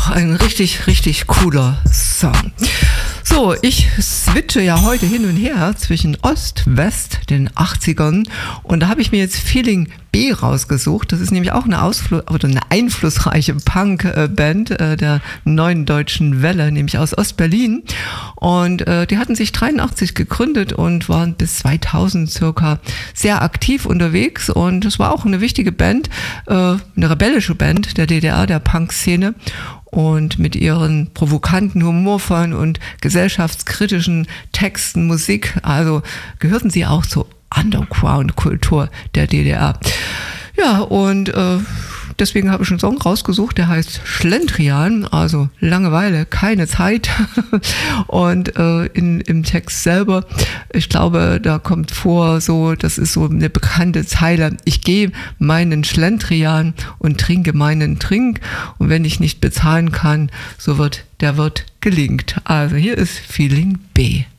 Doch, ein richtig, richtig cooler Song. So, ich switche ja heute hin und her zwischen Ost, West, den 80ern, und da habe ich mir jetzt Feeling B rausgesucht. Das ist nämlich auch eine einflussreiche Punk-Band der neuen deutschen Welle, nämlich aus Ostberlin. Und die hatten sich 83 gegründet und waren bis 2000 circa sehr aktiv unterwegs. Und es war auch eine wichtige Band, eine rebellische Band der DDR, der Punk-Szene. Und mit ihren provokanten, humorvollen und gesellschaftskritischen Texten, Musik, also gehörten sie auch zur Underground-Kultur der DDR. Ja, und deswegen habe ich einen Song rausgesucht, der heißt Schlendrian, also Langeweile, keine Zeit. Und im Text selber, ich glaube, da kommt vor, so, das ist so eine bekannte Zeile: Ich gehe meinen Schlendrian und trinke meinen Trink, und wenn ich nicht bezahlen kann, so wird der Wirt gelingt. Also hier ist Feeling B.